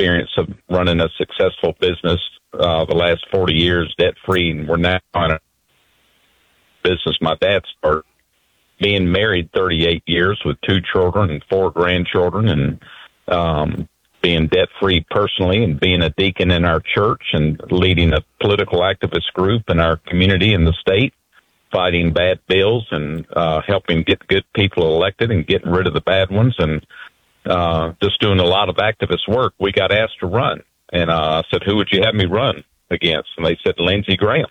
experience of running a successful business the last 40 years debt-free, and we're now on a business my dad started. Being married 38 years with 2 children and 4 grandchildren, and being debt-free personally, and being a deacon in our church and leading a political activist group in our community in the state, fighting bad bills and helping get good people elected and getting rid of the bad ones, and just doing a lot of activist work. We got asked to run, and I said, who would you have me run against? And they said, Lindsey Graham.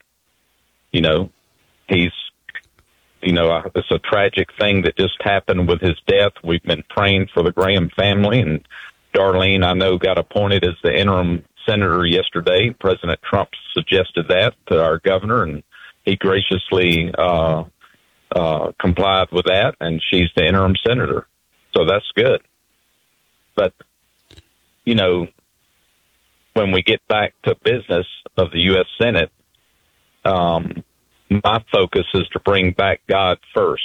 He's, it's a tragic thing that just happened with his death. We've been praying for the Graham family, and Darlene, I know, got appointed as the interim senator yesterday. President Trump suggested that to our governor, and he graciously complied with that, and she's the interim senator. So that's good. But, when we get back to business of the U.S. Senate, my focus is to bring back God first.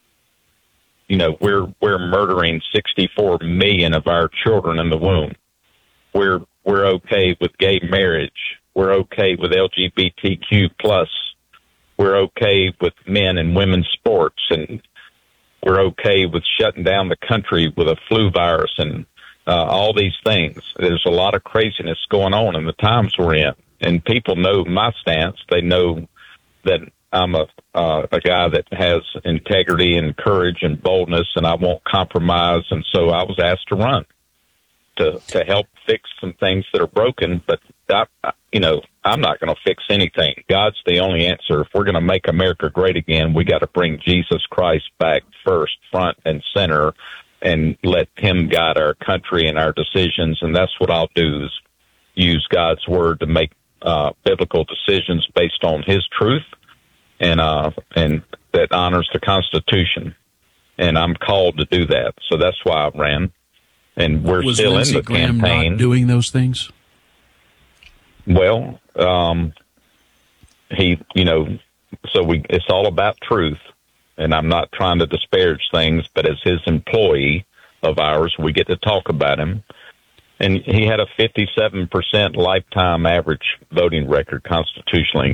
We're murdering 64 million of our children in the womb. We're okay with gay marriage. We're okay with LGBTQ plus. We're okay with men and women's sports, and we're okay with shutting down the country with a flu virus and all these things. There's a lot of craziness going on in the times we're in, and people know my stance. They know that I'm a guy that has integrity and courage and boldness, and I won't compromise. And so I was asked to run to help fix some things that are broken. But I'm not going to fix anything. God's the only answer. If we're going to make America great again, we got to bring Jesus Christ back first, front and center, and let him guide our country and our decisions. And that's what I'll do, is use God's word to make biblical decisions based on his truth, and that honors the Constitution. And I'm called to do that. So that's why I ran. And we're still in the campaign. Not doing those things? Well, it's all about truth. And I'm not trying to disparage things, but as his employee of ours, we get to talk about him. And he had a 57% lifetime average voting record constitutionally.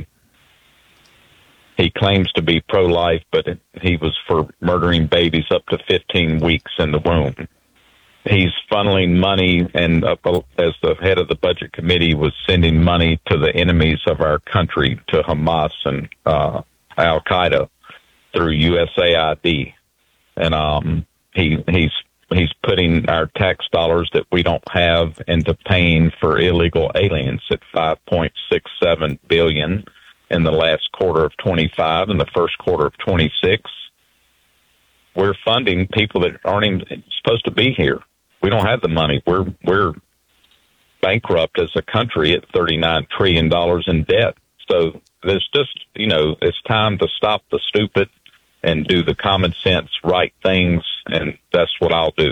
He claims to be pro-life, but he was for murdering babies up to 15 weeks in the womb. He's funneling money, and as the head of the budget committee, was sending money to the enemies of our country, to Hamas and Al-Qaeda through USAID. And he's putting our tax dollars that we don't have into paying for illegal aliens at $5.67 billion in the last quarter of 25 and the first quarter of 26. We're funding people that aren't even supposed to be here. We don't have the money. We're bankrupt as a country at $39 trillion in debt. So there's just, it's time to stop the stupid and do the common sense right things, and that's what I'll do.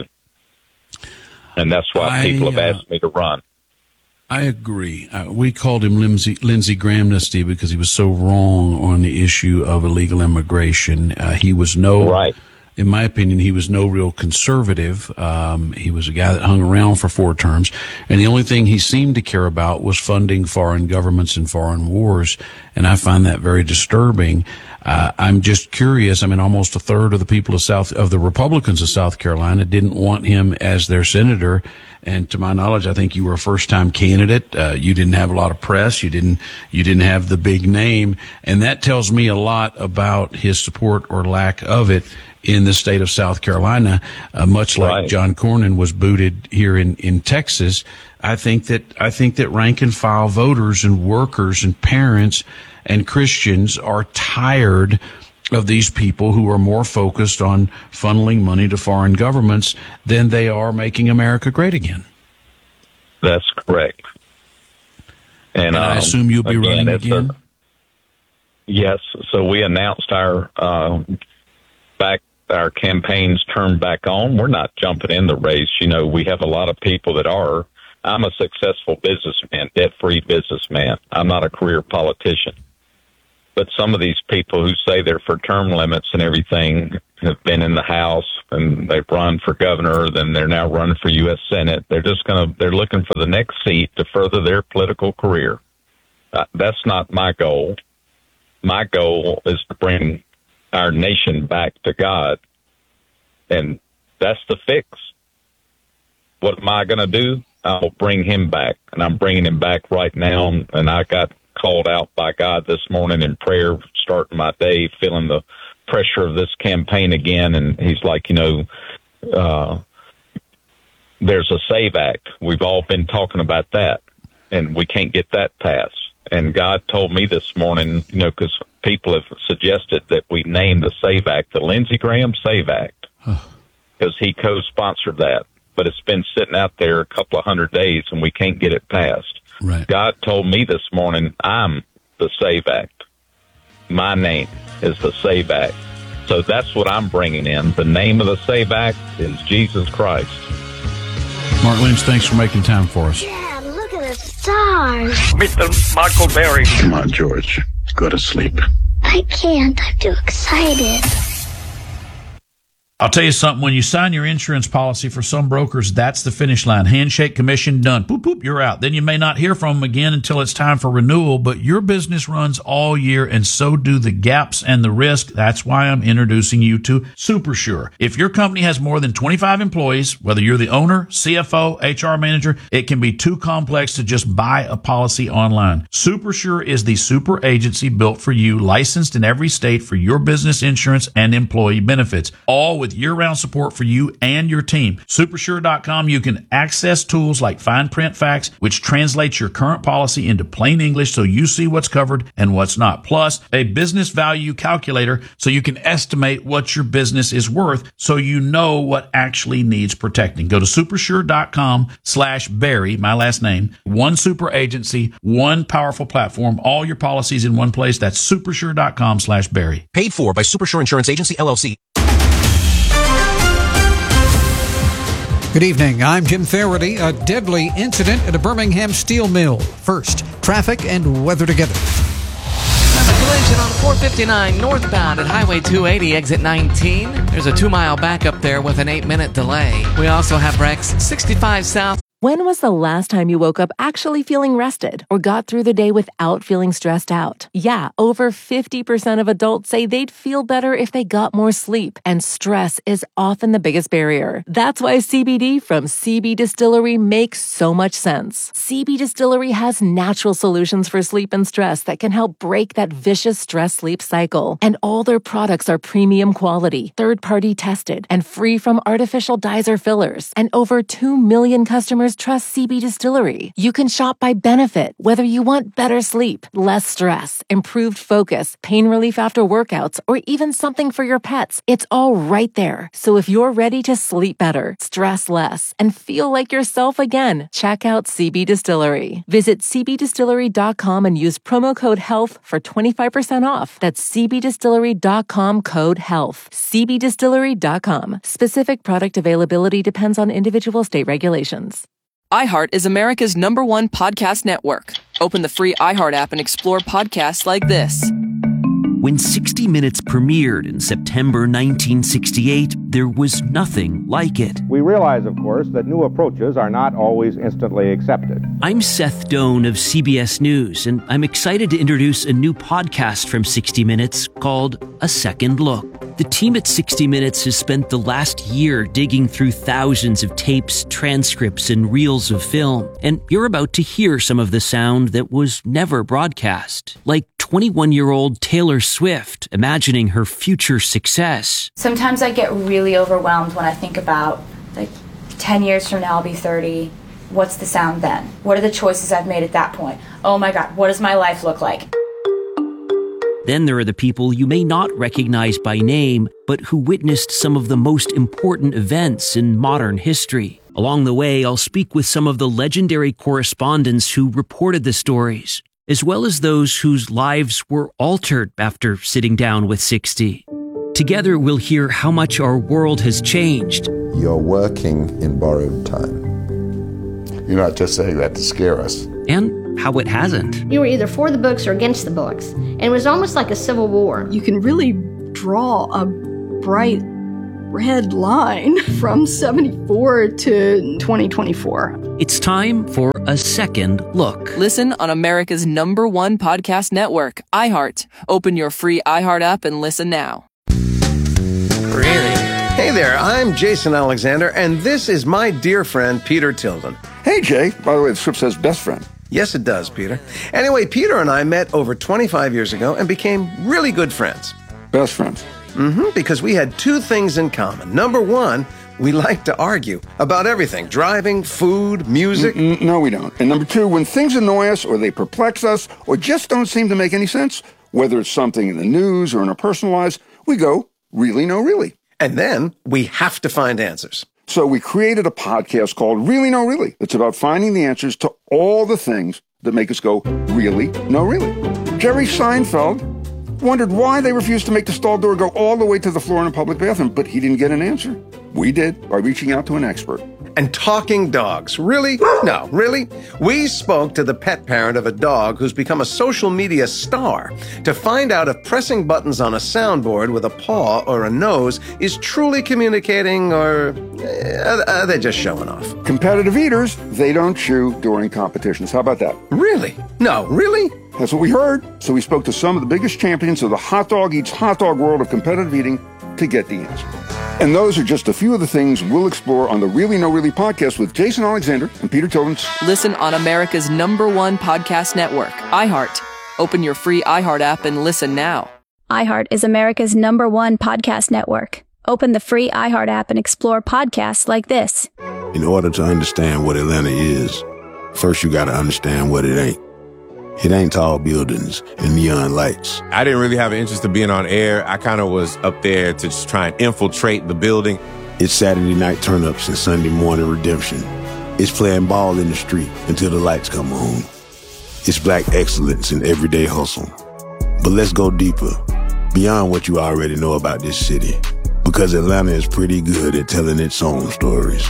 And that's why people have asked me to run. I agree. We called him Lindsey Grahamnesty because he was so wrong on the issue of illegal immigration. He was in my opinion, he was no real conservative. He was a guy that hung around for 4 terms, and the only thing he seemed to care about was funding foreign governments and foreign wars, and I find that very disturbing. I'm just curious. I mean, almost a third of the people of the Republicans of South Carolina didn't want him as their senator. And to my knowledge, I think you were a first-time candidate. You didn't have a lot of press. You didn't have the big name. And that tells me a lot about his support or lack of it in the state of South Carolina, much like Right. John Cornyn was booted here in Texas. I think that rank and file voters and workers and parents and Christians are tired of these people who are more focused on funneling money to foreign governments than they are making America great again. That's correct. And I assume you'll be running again? Yes. So we announced our campaign's turned back on. We're not jumping in the race. We have a lot of people that are. I'm a successful businessman, debt-free businessman. I'm not a career politician. But some of these people who say they're for term limits and everything, have been in the House and they've run for governor, then they're now running for U.S. Senate. They're looking for the next seat to further their political career. That's not my goal. My goal is to bring our nation back to God, and that's the fix. What am I going to do? I'll bring him back, and I'm bringing him back right now. And I got called out by God this morning in prayer, starting my day, feeling the pressure of this campaign again. And he's like, there's a SAVE Act. We've all been talking about that, and we can't get that passed. And God told me this morning, because people have suggested that we name the SAVE Act the Lindsey Graham SAVE Act, because he co-sponsored that. But it's been sitting out there a couple of 100 days, and we can't get it passed. Right. God told me this morning, I'm the SAVE Act. My name is the SAVE Act. So that's what I'm bringing in. The name of the SAVE Act is Jesus Christ. Mark Lynch, thanks for making time for us. Dad, look at the stars. Mr. Michael Berry. Come on, George. Go to sleep. I can't. I'm too excited. I'll tell you something, when you sign your insurance policy for some brokers, that's the finish line. Handshake, commission, done. Boop, boop, you're out. Then you may not hear from them again until it's time for renewal, but your business runs all year, and so do the gaps and the risk. That's why I'm introducing you to SuperSure. If your company has more than 25 employees, whether you're the owner, CFO, HR manager, it can be too complex to just buy a policy online. SuperSure is the super agency built for you, licensed in every state for your business insurance and employee benefits, all with year-round support for you and your team. Supersure.com, you can access tools like fine print facts, which translates your current policy into plain English so you see what's covered and what's not. Plus, a business value calculator so you can estimate what your business is worth so you know what actually needs protecting. Go to supersure.com/Barry, my last name. One super agency, one powerful platform, all your policies in one place. That's supersure.com/Barry. Paid for by Supersure Insurance Agency, LLC. Good evening. I'm Jim Faraday. A deadly incident at a Birmingham steel mill. First, traffic and weather together. A collision on 459 northbound at Highway 280, exit 19. There's a 2-mile backup there with an 8-minute delay. We also have wrecks 65 south. When was the last time you woke up actually feeling rested or got through the day without feeling stressed out? Yeah, over 50% of adults say they'd feel better if they got more sleep, and stress is often the biggest barrier. That's why CBD from CB Distillery makes so much sense. CB Distillery has natural solutions for sleep and stress that can help break that vicious stress-sleep cycle. And all their products are premium quality, third-party tested, and free from artificial dyes or fillers. And over 2 million customers trust CB Distillery. You can shop by benefit, whether you want better sleep, less stress, improved focus, pain relief after workouts, or even something for your pets. It's all right there. So if you're ready to sleep better, stress less, and feel like yourself again, check out CB Distillery. Visit cbdistillery.com and use promo code HEALTH for 25% off. That's cbdistillery.com, code HEALTH. cbdistillery.com. Specific product availability depends on individual state regulations. iHeart is America's #1 podcast network. Open the free iHeart app and explore podcasts like this. When 60 Minutes premiered in September 1968, there was nothing like it. We realize, of course, that new approaches are not always instantly accepted. I'm Seth Doan of CBS News, and I'm excited to introduce a new podcast from 60 Minutes called A Second Look. The team at 60 Minutes has spent the last year digging through thousands of tapes, transcripts, and reels of film, and you're about to hear some of the sound that was never broadcast, like 21-year-old Taylor Swift imagining her future success. Sometimes I get really overwhelmed when I think about, 10 years from now I'll be 30. What's the sound then? What are the choices I've made at that point? Oh my God, what does my life look like? Then there are the people you may not recognize by name, but who witnessed some of the most important events in modern history. Along the way, I'll speak with some of the legendary correspondents who reported the stories, as well as those whose lives were altered after sitting down with 60. Together, we'll hear how much our world has changed. You're working in borrowed time. You're not just saying that to scare us. And how it hasn't. You were either for the books or against the books, and it was almost like a civil war. You can really draw a bright red line from 74 to 2024. It's time for a second look. Listen on America's #1 podcast network, iHeart. Open your free iHeart app and listen now. Really? Hey there, I'm Jason Alexander, and this is my dear friend, Peter Tilden. Hey, Jay. By the way, the script says best friend. Yes, it does, Peter. Anyway, Peter and I met over 25 years ago and became really good friends. Best friends. Because we had two things in common. Number one, we like to argue about everything. Driving, food, music. No, we don't. And number two, when things annoy us or they perplex us or just don't seem to make any sense, whether it's something in the news or in our personal lives, we go, really, no, really. And then we have to find answers. So we created a podcast called Really, No, Really. It's about finding the answers to all the things that make us go, really, no, really. Jerry Seinfeld wondered why they refused to make the stall door go all the way to the floor in a public bathroom, but he didn't get an answer. We did, by reaching out to an expert. And talking dogs. Really? No, really? We spoke to the pet parent of a dog who's become a social media star to find out if pressing buttons on a soundboard with a paw or a nose is truly communicating, or are they just showing off? Competitive eaters, they don't chew during competitions. How about that? Really? No, really? That's what we heard. So we spoke to some of the biggest champions of the hot dog eats hot dog world of competitive eating to get the answer. And those are just a few of the things we'll explore on the Really No Really podcast with Jason Alexander and Peter Tilden. Listen on America's #1 podcast network, iHeart. Open your free iHeart app and listen now. iHeart is America's #1 podcast network. Open the free iHeart app and explore podcasts like this. In order to understand what Atlanta is, first you got to understand what it ain't. It ain't tall buildings and neon lights. I didn't really have an interest in being on air. I kind of was up there to just try and infiltrate the building. It's Saturday night turn-ups and Sunday morning redemption. It's playing ball in the street until the lights come on. It's black excellence in everyday hustle. But let's go deeper, beyond what you already know about this city, because Atlanta is pretty good at telling its own stories.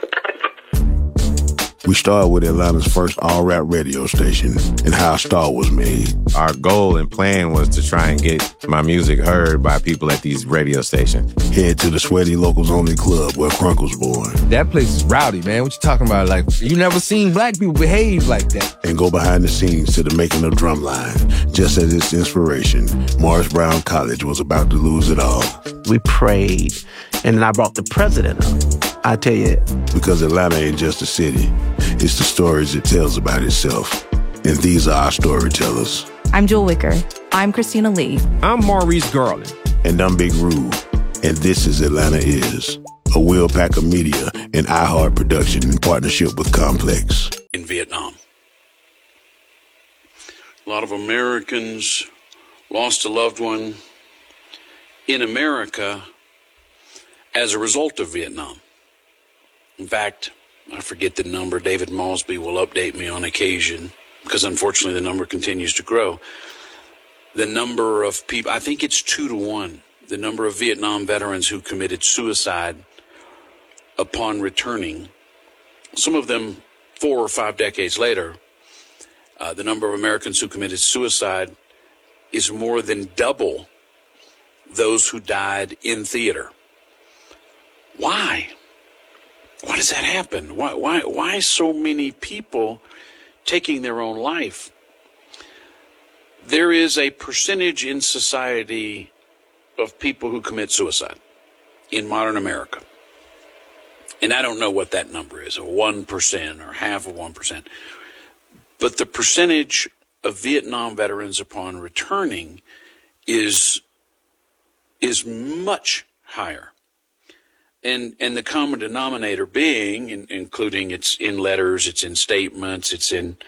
We started with Atlanta's first all-rap radio station and how a star was made. Our goal and plan was to try and get my music heard by people at these radio stations. Head to the Sweaty Locals Only Club where Crunk was born. That place is rowdy, man. What you talking about? Like, you never seen black people behave like that. And go behind the scenes to the making of Drumline. Just as its inspiration, Morris Brown College was about to lose it all. We prayed, and then I brought the president up. I tell you. Because Atlanta ain't just a city. It's the stories it tells about itself. And these are our storytellers. I'm Jewel Wicker. I'm Christina Lee. I'm Maurice Garland. And I'm Big Rube. And this is Atlanta Is, a Will Packer Media and iHeart production in partnership with Complex. In Vietnam, a lot of Americans lost a loved one in America as a result of Vietnam. In fact, I forget the number. David Malsby will update me on occasion because unfortunately the number continues to grow. The number of people, I think it's 2 to 1, the number of Vietnam veterans who committed suicide upon returning, some of them 4 or 5 decades later, the number of Americans who committed suicide is more than double those who died in theater. Why? Why does that happen? Why so many people taking their own life? There is a percentage in society of people who commit suicide in modern America. And I don't know what that number is, 1% or half of 1%. But the percentage of Vietnam veterans upon returning is much higher. And the common denominator being, including it's in letters, it's in statements, it's in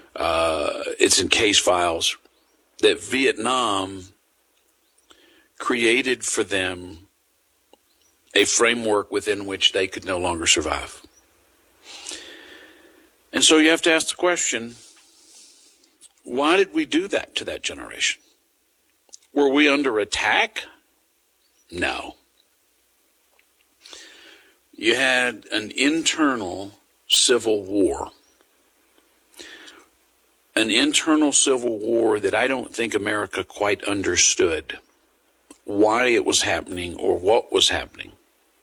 case files, that Vietnam created for them a framework within which they could no longer survive. And so you have to ask the question, why did we do that to that generation? Were we under attack? No. You had an internal civil war. An internal civil war that I don't think America quite understood why it was happening or what was happening.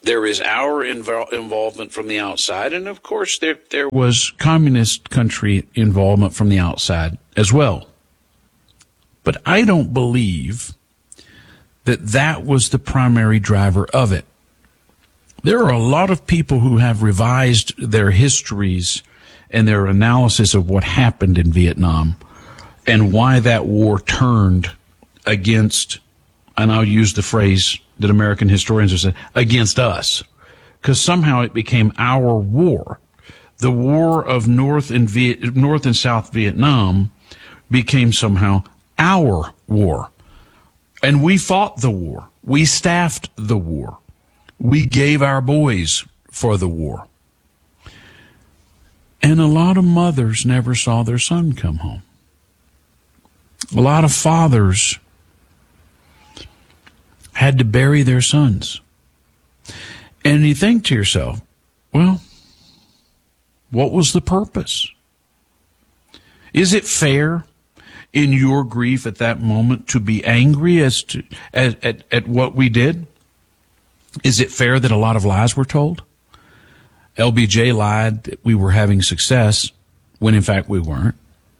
There is our involvement from the outside, and of course there was communist country involvement from the outside as well. But I don't believe that was the primary driver of it. There are a lot of people who have revised their histories and their analysis of what happened in Vietnam and why that war turned against, and I'll use the phrase that American historians have said, against us, because somehow it became our war. The war of North and South Vietnam became somehow our war. And we fought the war. We staffed the war. We gave our boys for the war. And a lot of mothers never saw their son come home. A lot of fathers had to bury their sons. And you think to yourself, well, what was the purpose? Is it fair in your grief at that moment to be angry at what we did? Is it fair that a lot of lies were told? LBJ lied that we were having success when in fact we weren't.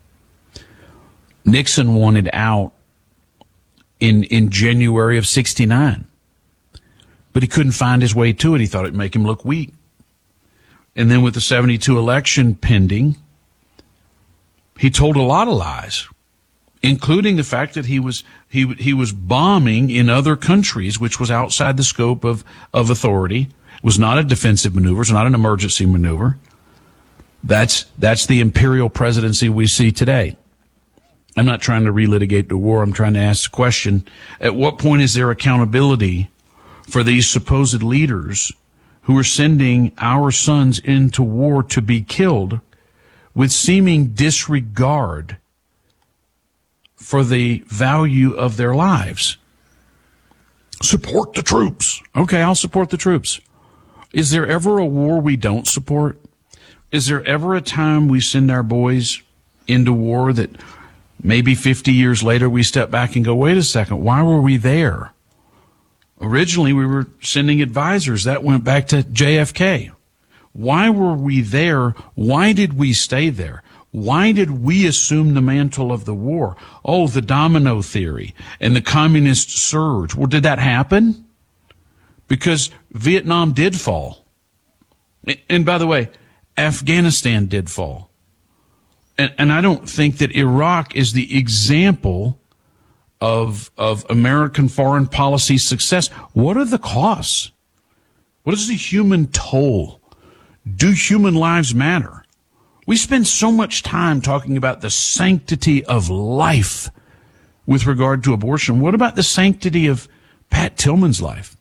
Nixon wanted out in January of 1969. But he couldn't find his way to it. He thought it'd make him look weak. And then with the 1972 election pending, he told a lot of lies, including the fact that he was bombing in other countries, which was outside the scope of authority. It was not a defensive maneuver. It's not an emergency maneuver. That's the imperial presidency we see today. I'm not trying to relitigate the war. I'm trying to ask the question, at what point is there accountability for these supposed leaders who are sending our sons into war to be killed with seeming disregard for the value of their lives? Support the troops. Okay, I'll support the troops. Is there ever a war we don't support? Is there ever a time we send our boys into war that maybe 50 years later we step back and go, wait a second, why were we there? Originally, we were sending advisors. That went back to JFK. Why were we there? Why did we stay there? Why did we assume the mantle of the war? Oh, the domino theory and the communist surge. Well, did that happen? Because Vietnam did fall. And by the way, Afghanistan did fall. And I don't think that Iraq is the example of American foreign policy success. What are the costs? What is the human toll? Do human lives matter? We spend so much time talking about the sanctity of life with regard to abortion. What about the sanctity of Pat Tillman's life?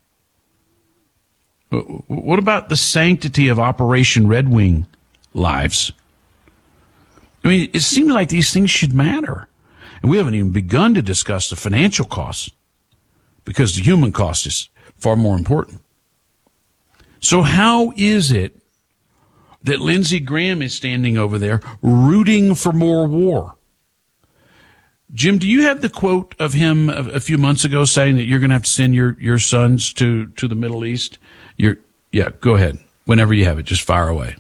What about the sanctity of Operation Red Wing lives? I mean, it seems like these things should matter. And we haven't even begun to discuss the financial costs, because the human cost is far more important. So how is it that Lindsey Graham is standing over there rooting for more war? Jim, do you have the quote of him a few months ago saying that you're going to have to send your sons to the Middle East? Yeah, go ahead. Whenever you have it, just fire away.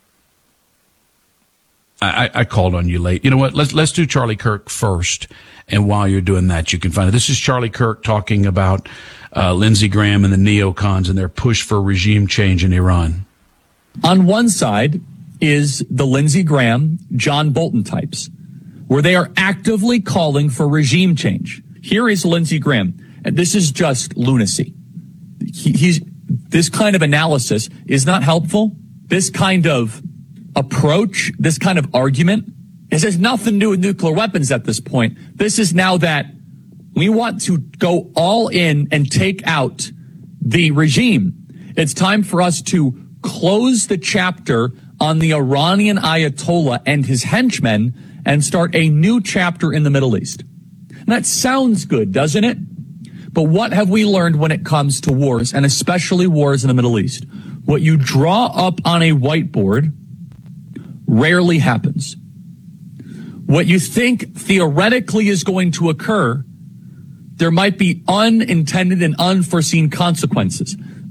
I called on you late. You know what? Let's do Charlie Kirk first. And while you're doing that, you can find it. This is Charlie Kirk talking about Lindsey Graham and the neocons and their push for regime change in Iran. On one side is the Lindsey Graham, John Bolton types, where they are actively calling for regime change. Here is Lindsey Graham, and this is just lunacy. This kind of analysis is not helpful. This kind of approach, this kind of argument, it has nothing to do with nuclear weapons at this point. This is now that we want to go all in and take out the regime. It's time for us to close the chapter on the Iranian Ayatollah and his henchmen and start a new chapter in the Middle East. And that sounds good, doesn't it? But what have we learned when it comes to wars, and especially wars in the Middle East? What you draw up on a whiteboard rarely happens. What you think theoretically is going to occur, there might be unintended and unforeseen consequences.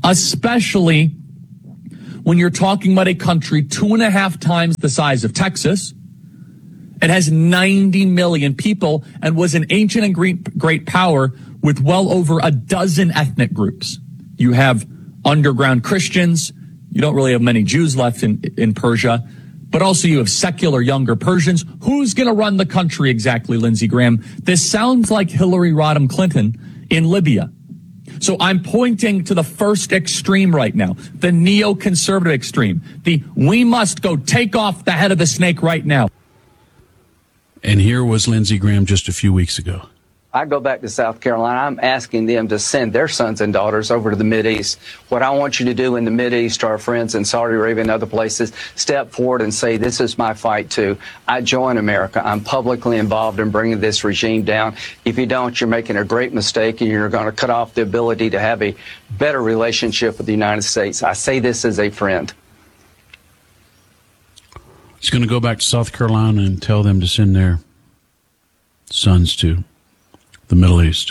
especially when you're talking about a country 2.5 times the size of Texas. It has 90 million people and was an ancient and great power with well over a dozen ethnic groups. You have underground Christians. You don't really have many Jews left in Persia, but also you have secular younger Persians. Who's going to run the country exactly, Lindsey Graham? This sounds like Hillary Rodham Clinton in Libya. So I'm pointing to the first extreme right now, the neoconservative extreme. We must go take off the head of the snake right now. And here was Lindsey Graham just a few weeks ago. I go back to South Carolina. I'm asking them to send their sons and daughters over to the Mideast. What I want you to do in the Mideast, our friends in Saudi Arabia and other places, step forward and say, this is my fight too. I join America. I'm publicly involved in bringing this regime down. If you don't, you're making a great mistake and you're going to cut off the ability to have a better relationship with the United States. I say this as a friend. He's going to go back to South Carolina and tell them to send their sons to the Middle East.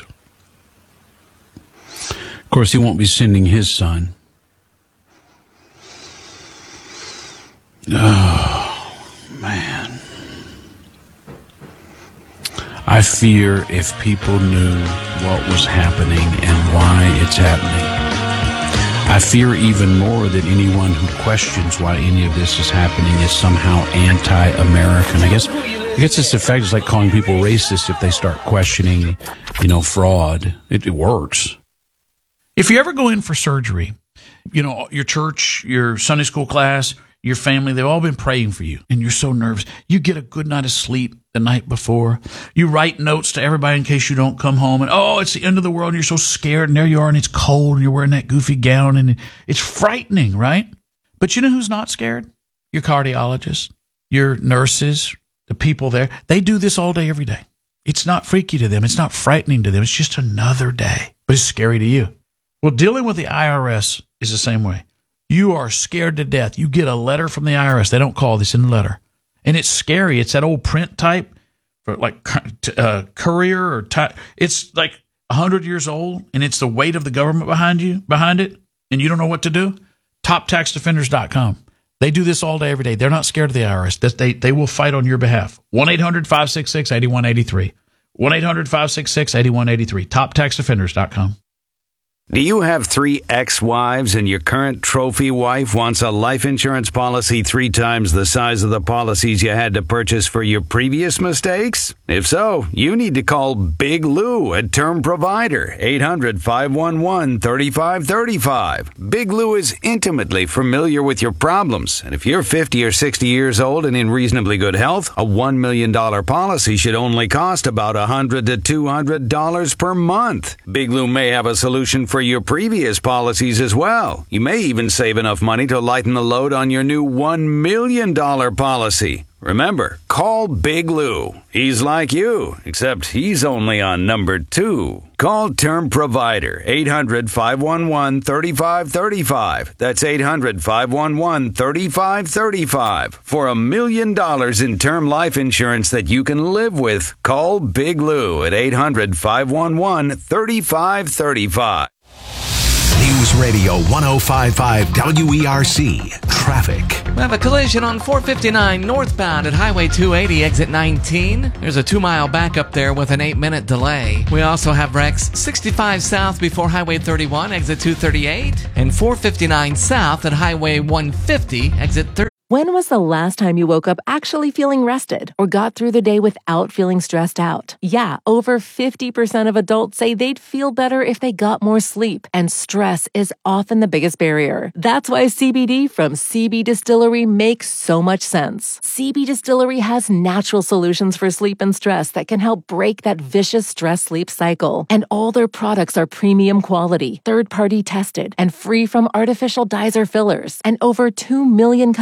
Of course, he won't be sending his son. Oh, man. I fear if people knew what was happening and why it's happening. I fear even more that anyone who questions why any of this is happening is somehow anti-American. I guess this effect is like calling people racist if they start questioning, fraud. It works. If you ever go in for surgery, your church, your Sunday school class, your family, they've all been praying for you, and you're so nervous. You get a good night of sleep the night before. You write notes to everybody in case you don't come home, and it's the end of the world, and you're so scared, and there you are, and it's cold, and you're wearing that goofy gown, and it's frightening, right? But you know who's not scared? Your cardiologist, your nurses, the people there. They do this all day, every day. It's not freaky to them. It's not frightening to them. It's just another day, but it's scary to you. Well, dealing with the IRS is the same way. You are scared to death. You get a letter from the IRS. They don't call this in the letter. And it's scary. It's that old print type, for like courier or type. It's like 100 years old, and it's the weight of the government behind it, and you don't know what to do. TopTaxDefenders.com. They do this all day, every day. They're not scared of the IRS. They will fight on your behalf. 1-800-566-8183. 1-800-566-8183. TopTaxDefenders.com. Do you have 3 ex-wives and your current trophy wife wants a life insurance policy 3 times the size of the policies you had to purchase for your previous mistakes? If so, you need to call Big Lou at Term Provider, 800-511-3535. Big Lou is intimately familiar with your problems, and if you're 50 or 60 years old and in reasonably good health, a $1 million policy should only cost about $100 to $200 per month. Big Lou may have a solution for your previous policies as well. You may even save enough money to lighten the load on your new $1 million policy. Remember, call Big Lou. He's like you, except he's only on number 2. Call Term Provider, 800-511-3535. That's 800-511-3535. For $1 million in term life insurance that you can live with, call Big Lou at 800-511-3535. News Radio 105.5 WERC. Traffic. We have a collision on 459 northbound at Highway 280, exit 19. There's a 2-mile backup there with an 8-minute delay. We also have wrecks 65 south before Highway 31, exit 238, and 459 south at Highway 150, exit 30. When was the last time you woke up actually feeling rested or got through the day without feeling stressed out? Yeah, over 50% of adults say they'd feel better if they got more sleep, and stress is often the biggest barrier. That's why CBD from CB Distillery makes so much sense. CB Distillery has natural solutions for sleep and stress that can help break that vicious stress-sleep cycle. And all their products are premium quality, third-party tested, and free from artificial dyes or fillers. And over 2 million customers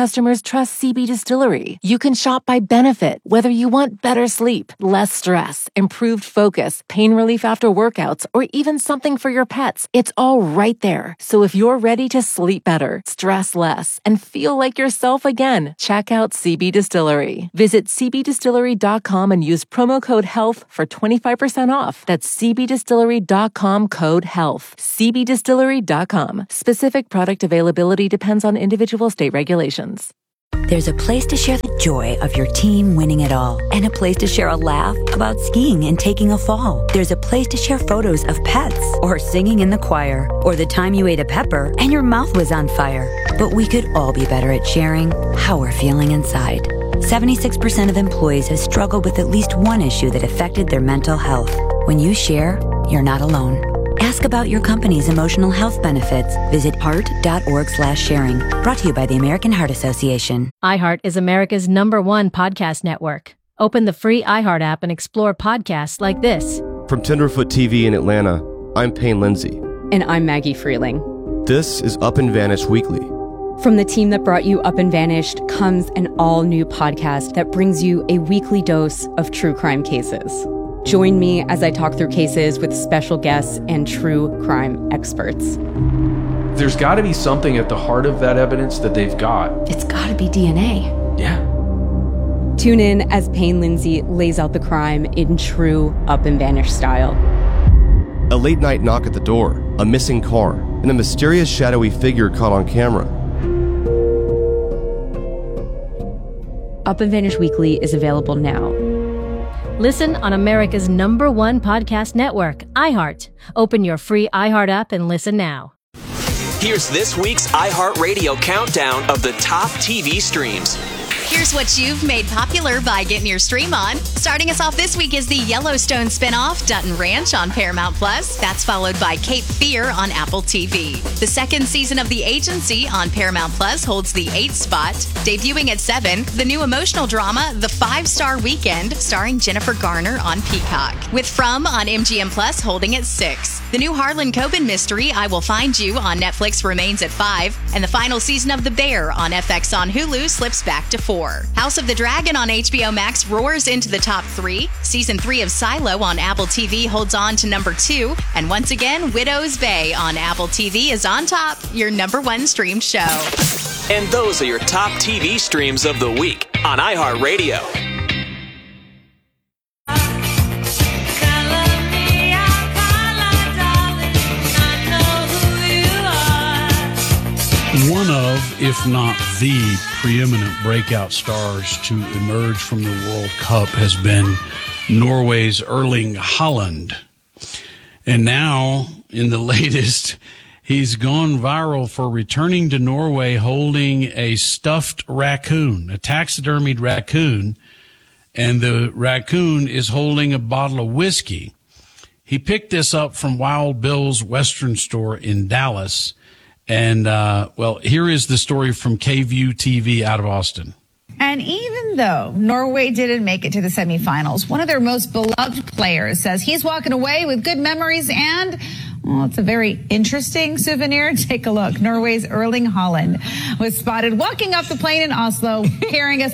trust CB Distillery. You can shop by benefit, whether you want better sleep, less stress, improved focus, pain relief after workouts, or even something for your pets. It's all right there. So if you're ready to sleep better, stress less, and feel like yourself again, check out CB Distillery. Visit cbdistillery.com and use promo code HEALTH for 25% off. That's cbdistillery.com code HEALTH. cbdistillery.com. Specific product availability depends on individual state regulations. There's a place to share the joy of your team winning it all, and a place to share a laugh about skiing and taking a fall. There's a place to share photos of pets, or singing in the choir, or the time you ate a pepper and your mouth was on fire. But we could all be better at sharing how we're feeling inside. 76% of employees have struggled with at least one issue that affected their mental health. When you share, you're not alone. Ask about your company's emotional health benefits. Visit heart.org/sharing. Brought to you by the American Heart Association. iHeart is America's #1 podcast network. Open the free iHeart app and explore podcasts like this. From Tenderfoot TV in Atlanta, I'm Payne Lindsay. And I'm Maggie Freeling. This is Up and Vanished Weekly. From the team that brought you Up and Vanished comes an all-new podcast that brings you a weekly dose of true crime cases. Join me as I talk through cases with special guests and true crime experts. There's got to be something at the heart of that evidence that they've got. It's got to be DNA. Yeah. Tune in as Payne Lindsay lays out the crime in true Up and Vanished style. A late-night knock at the door, a missing car, and a mysterious shadowy figure caught on camera. Up and Vanished Weekly is available now. Listen on America's #1 podcast network, iHeart. Open your free iHeart app and listen now. Here's this week's iHeartRadio countdown of the top TV streams. Here's what you've made popular by getting your stream on. Starting us off this week is the Yellowstone spinoff, Dutton Ranch on Paramount+. That's followed by Cape Fear on Apple TV. The second season of The Agency on Paramount+ holds the 8th spot. Debuting at 7, the new emotional drama, The 5-Star Weekend, starring Jennifer Garner on Peacock. With From on MGM+ holding at 6. The new Harlan Coben mystery, I Will Find You on Netflix remains at 5. And the final season of The Bear on FX on Hulu slips back to 4. House of the Dragon on HBO Max roars into the top 3. Season 3 of Silo on Apple TV holds on to number 2. And once again, Widow's Bay on Apple TV is on top, your #1 streamed show. And those are your top TV streams of the week on iHeartRadio. One of, if not the preeminent breakout stars to emerge from the World Cup has been Norway's Erling Haaland. And now, in the latest, he's gone viral for returning to Norway holding a stuffed raccoon, a taxidermied raccoon, and the raccoon is holding a bottle of whiskey. He picked this up from Wild Bill's Western store in Dallas. And, well, here is the story from KVUE TV out of Austin. And even though Norway didn't make it to the semifinals, one of their most beloved players says he's walking away with good memories and, well, it's a very interesting souvenir. Take a look. Norway's Erling Haaland was spotted walking up the plane in Oslo carrying a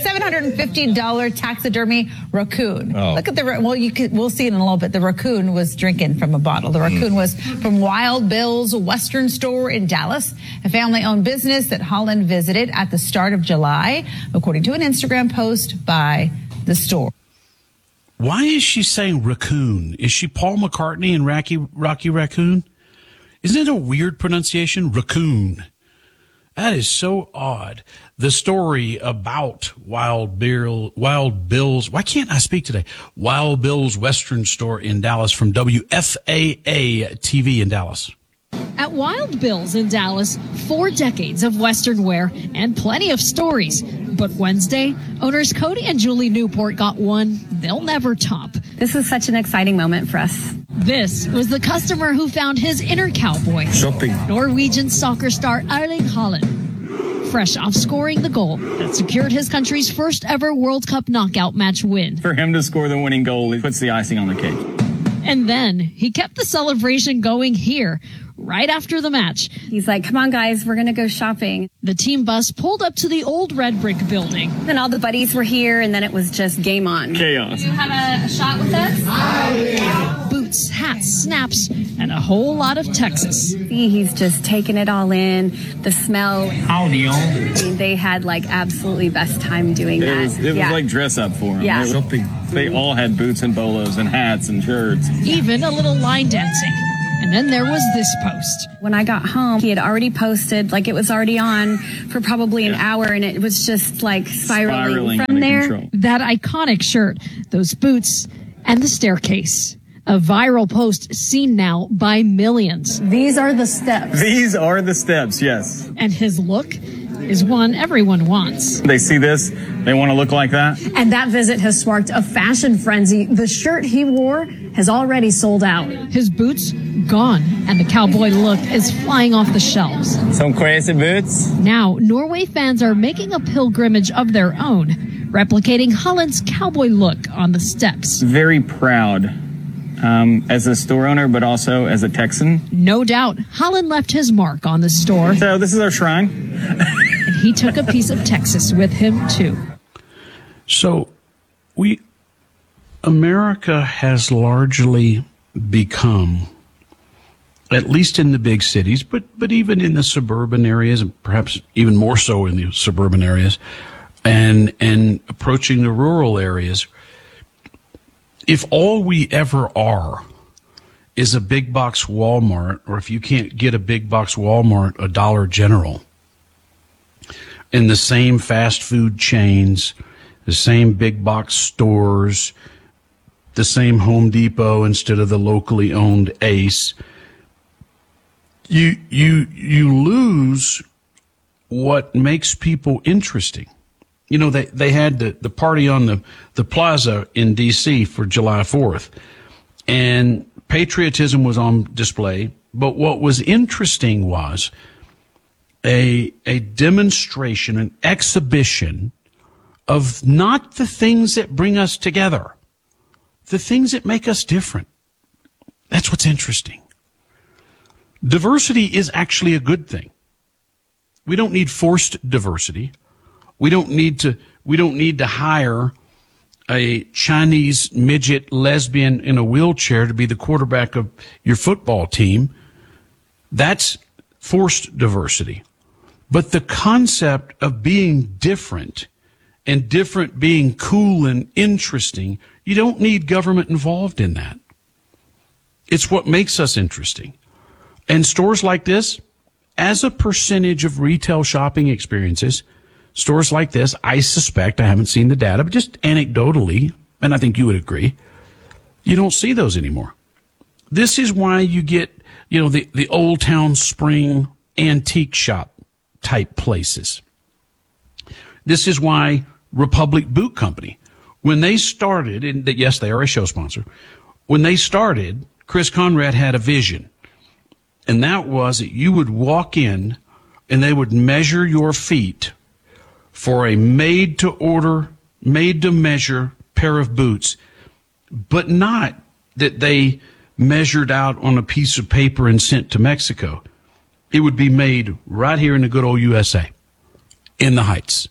$750 taxidermy raccoon. Oh. Look at we'll see it in a little bit. The raccoon was drinking from a bottle. The raccoon was from Wild Bill's Western store in Dallas, a family-owned business that Haaland visited at the start of July, according to an Instagram post by the store. Why is she saying raccoon? Is she Paul McCartney and Rocky Raccoon? Isn't it a weird pronunciation? Raccoon. That is so odd. The story about Wild Bill's, why can't I speak today? Wild Bill's Western store in Dallas from WFAA TV in Dallas. At Wild Bill's in Dallas, 4 decades of Western wear and plenty of stories. But Wednesday, owners Cody and Julie Newport got one they'll never top. This was such an exciting moment for us. This was the customer who found his inner cowboy. Shopping. Norwegian soccer star Erling Haaland. Fresh off scoring the goal that secured his country's first ever World Cup knockout match win. For him to score the winning goal, it puts the icing on the cake. And then he kept the celebration going here, right after the match. He's like, come on, guys, we're going to go shopping. The team bus pulled up to the old red brick building. And all the buddies were here, and then it was just game on. Chaos. You have a shot with us? Boots, hats, snaps, and a whole lot of Texas. He's just taking it all in. The smell. Howdy, y'all. I mean, they had like absolutely best time doing that. It was like dress up for them. Yeah. They all had boots and bolos and hats and shirts. Even a little line dancing. And then there was this post. When I got home, he had already posted, like it was already on for probably an hour, and it was just like spiraling from there. Control. That iconic shirt, those boots, and the staircase. A viral post seen now by millions. These are the steps. These are the steps, yes. And his look is one everyone wants. They see this, they want to look like that. And that visit has sparked a fashion frenzy. The shirt he wore has already sold out. His boots gone, and the cowboy look is flying off the shelves. Some crazy boots. Now, Norway fans are making a pilgrimage of their own, replicating Holland's cowboy look on the steps. Very proud. As a store owner, but also as a Texan. No doubt, Holland left his mark on the store. So this is our shrine. And he took a piece of Texas with him, too. So America has largely become, at least in the big cities, but even in the suburban areas, and perhaps even more so in the suburban areas, and approaching the rural areas, if all we ever are is a big box Walmart, or if you can't get a big box Walmart, a Dollar General, in the same fast food chains, the same big box stores, the same Home Depot instead of the locally owned Ace, you lose what makes people interesting. You know, they had the party on the plaza in D.C. for July 4th, and patriotism was on display. But what was interesting was a demonstration, an exhibition of not the things that bring us together, the things that make us different. That's what's interesting. Diversity is actually a good thing. We don't need forced diversity. We don't need to hire a Chinese midget lesbian in a wheelchair to be the quarterback of your football team. That's forced diversity. But the concept of being different and different being cool and interesting, you don't need government involved in that. It's what makes us interesting. And stores like this, as a percentage of retail shopping experiences, stores like this, I suspect, I haven't seen the data, but just anecdotally, and I think you would agree, you don't see those anymore. This is why you get, the Old Town Spring antique shop type places. This is why Republic Boot Company, when they started, and yes, they are a show sponsor, when they started, Chris Conrad had a vision, and that was that you would walk in and they would measure your feet for a made-to-order, made-to-measure pair of boots, but not that they measured out on a piece of paper and sent to Mexico. It would be made right here in the good old USA, in the Heights.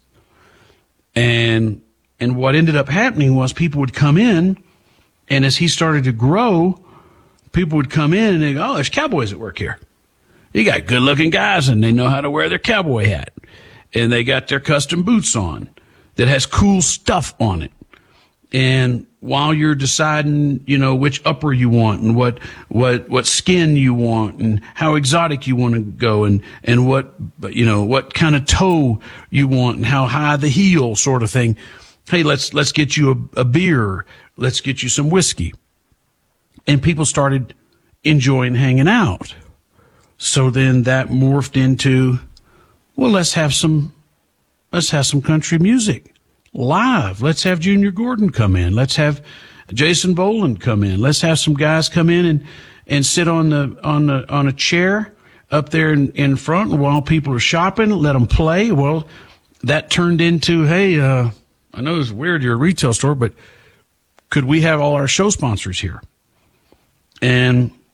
And what ended up happening was people would come in, and as he started to grow, people would come in and they go, oh, there's cowboys at work here. You got good-looking guys, and they know how to wear their cowboy hat. And they got their custom boots on that has cool stuff on it. And while you're deciding, which upper you want and what skin you want and how exotic you want to go and what kind of toe you want and how high the heel sort of thing. Hey, let's get you a beer. Let's get you some whiskey. And people started enjoying hanging out. So then that morphed into, well, let's have some country music live. Let's have Junior Gordon come in. Let's have Jason Boland come in. Let's have some guys come in and sit on a chair up there in front, and while people are shopping, let them play. Well, that turned into, hey, I know it's weird, you're a retail store, but could we have all our show sponsors here? And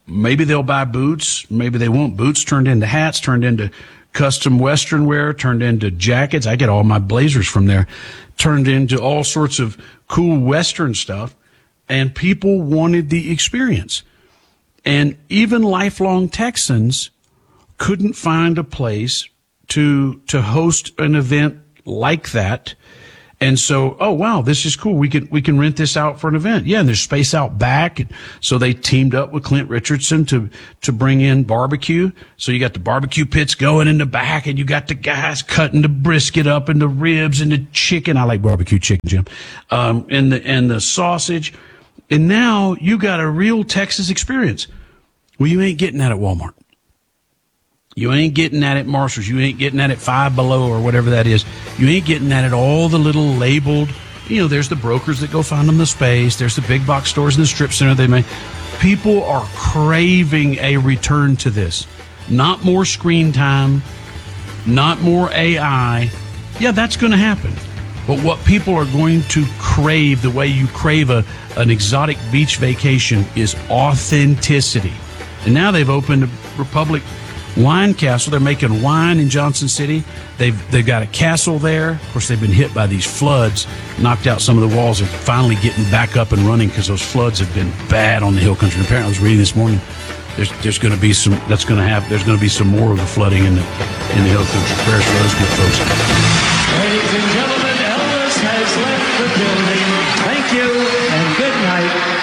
maybe they'll buy boots. Maybe they won't. Boots turned into hats, turned into custom Western wear, turned into jackets. I get all my blazers from there. Turned into all sorts of cool Western stuff. And people wanted the experience. And even lifelong Texans couldn't find a place to host an event like that. And so, oh wow, this is cool. We can rent this out for an event. Yeah, and there's space out back. So they teamed up with Clint Richardson to bring in barbecue. So you got the barbecue pits going in the back, and you got the guys cutting the brisket up and the ribs and the chicken. I like barbecue chicken, Jim. And the sausage. And now you got a real Texas experience. Well, you ain't getting that at Walmart. You ain't getting that at Marshall's. You ain't getting that at Five Below or whatever that is. You ain't getting that at all the little labeled, there's the brokers that go find them the space. There's the big box stores in the strip center. People are craving a return to this. Not more screen time, not more AI. Yeah, that's going to happen. But what people are going to crave, the way you crave an exotic beach vacation, is authenticity. And now they've opened a Republic Wine Castle. They're making wine in Johnson City. They've got a castle there. Of course, they've been hit by these floods, knocked out some of the walls. They're finally getting back up and running because those floods have been bad on the hill country. Apparently, I was reading this morning. There's going to be some. There's going to be some more of the flooding in the hill country. Prayers for those good folks. Ladies and gentlemen, Elvis has left the building. Thank you and good night.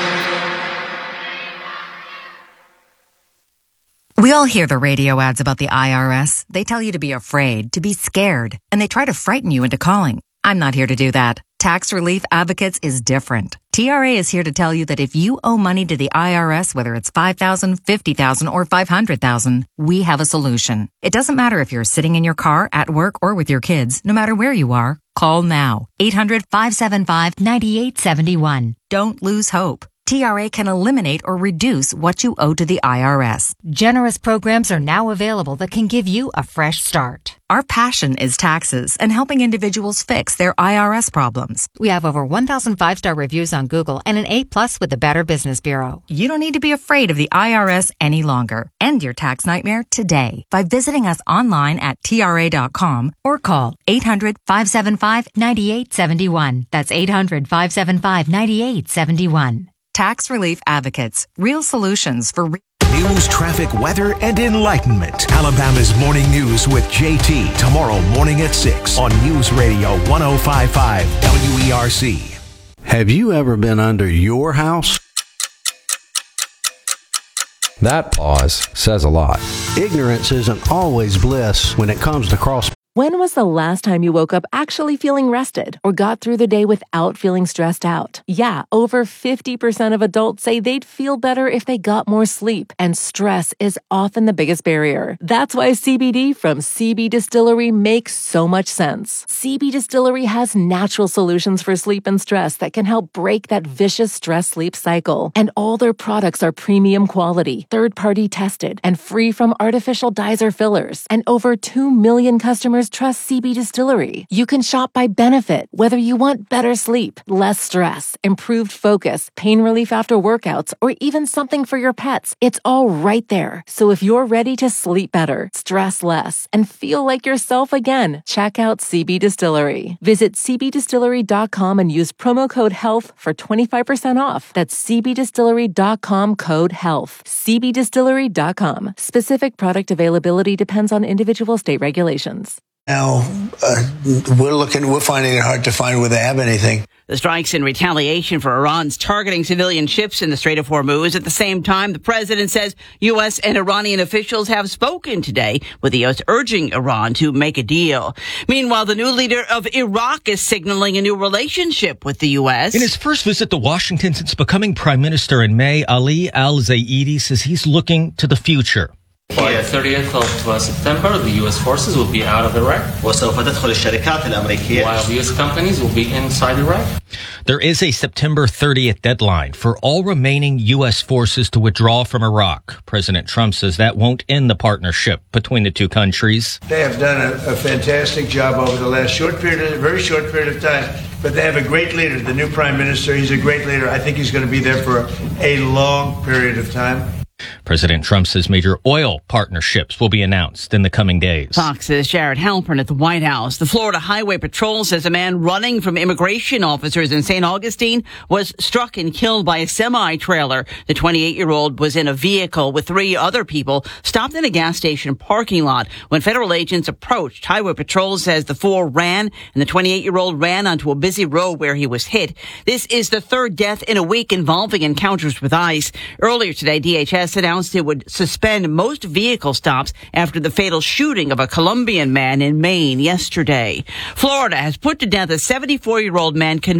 We all hear the radio ads about the IRS. They tell you to be afraid, to be scared, and they try to frighten you into calling. I'm not here to do that. Tax Relief Advocates is different. TRA is here to tell you that if you owe money to the IRS, whether it's $5,000, $50,000, or $500,000, we have a solution. It doesn't matter if you're sitting in your car, at work, or with your kids. No matter where you are, call now. 800-575-9871. Don't lose hope. TRA can eliminate or reduce what you owe to the IRS. Generous programs are now available that can give you a fresh start. Our passion is taxes and helping individuals fix their IRS problems. We have over 1,000 5-star reviews on Google and an A+ with the Better Business Bureau. You don't need to be afraid of the IRS any longer. End your tax nightmare today by visiting us online at TRA.com or call 800-575-9871. That's 800-575-9871. Tax Relief Advocates. Real solutions for news, traffic, weather, and enlightenment. Alabama's Morning News with JT. Tomorrow morning at 6 on News Radio 105.5 WERC. Have you ever been under your house? That pause says a lot. Ignorance isn't always bliss when it comes to cross. When was the last time you woke up actually feeling rested or got through the day without feeling stressed out? Yeah, over 50% of adults say they'd feel better if they got more sleep, and stress is often the biggest barrier. That's why CBD from CB Distillery makes so much sense. CB Distillery has natural solutions for sleep and stress that can help break that vicious stress-sleep cycle. And all their products are premium quality, third-party tested, and free from artificial dyes or fillers. And over 2 million customers trust CB Distillery. You can shop by benefit, whether you want better sleep, less stress, improved focus, pain relief after workouts, or even something for your pets. It's all right there. So if you're ready to sleep better, stress less, and feel like yourself again, check out CB Distillery. Visit cbdistillery.com and use promo code HEALTH for 25% off. That's cbdistillery.com code HEALTH. cbdistillery.com. Specific product availability depends on individual state regulations. Now, we're finding it hard to find where they have anything. The strikes in retaliation for Iran's targeting civilian ships in the Strait of Hormuz. At the same time, the president says U.S. and Iranian officials have spoken today, with the U.S. urging Iran to make a deal. Meanwhile, the new leader of Iraq is signaling a new relationship with the U.S. In his first visit to Washington since becoming prime minister in May, Ali al-Zaidi says he's looking to the future. By the 30th of September, the U.S. forces will be out of Iraq, while the U.S. companies will be inside Iraq. There is a September 30th deadline for all remaining U.S. forces to withdraw from Iraq. President Trump says that won't end the partnership between the two countries. They have done a fantastic job over the last very short period of time, but they have a great leader, the new prime minister. He's a great leader. I think he's going to be there for a long period of time. President Trump says major oil partnerships will be announced in the coming days. Fox's Jared Halpern at the White House. The Florida Highway Patrol says a man running from immigration officers in St. Augustine was struck and killed by a semi-trailer. The 28-year-old was in a vehicle with 3 other people stopped in a gas station parking lot. When federal agents approached, Highway Patrol says the 4 ran and the 28-year-old ran onto a busy road where he was hit. This is the 3rd death in a week involving encounters with ICE. Earlier today, DHS announced it would suspend most vehicle stops after the fatal shooting of a Colombian man in Maine yesterday. Florida has put to death a 74-year-old man convicted